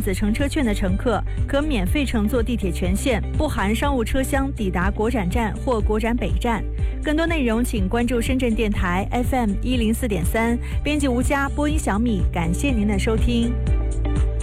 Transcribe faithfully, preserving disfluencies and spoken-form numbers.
子乘车券的乘客可免费乘坐地铁全线，不含商务车厢抵达国展站或国展北站。更多内容请关注深圳电台 F M 一零四点三，编辑吴佳，播音小米，感谢您的收听。